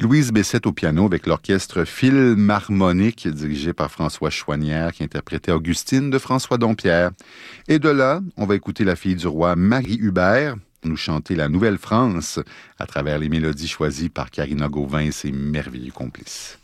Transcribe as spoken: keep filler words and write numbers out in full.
Louise Bessette au piano avec l'orchestre Philharmonique dirigé par François Chouanière qui interprétait Augustine de François Dompierre. Et de là, on va écouter la fille du roi Marie Hubert nous chanter la Nouvelle-France à travers les mélodies choisies par Karina Gauvin et ses merveilleux complices.